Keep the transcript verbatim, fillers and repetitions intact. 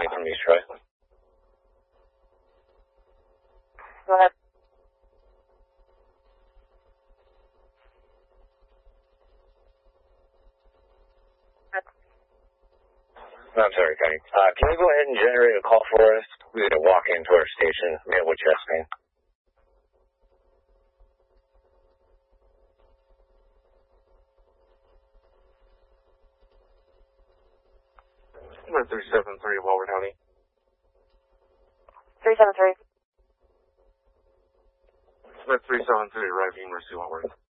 County from East Troy. Go ahead. I'm sorry, County. Uh, can you go ahead and generate a call for us? We need to walk into our station, male with chest pain. Number three seven three, Walworth County. three seven three. Number three seven three, arriving, Mercy, Walworth.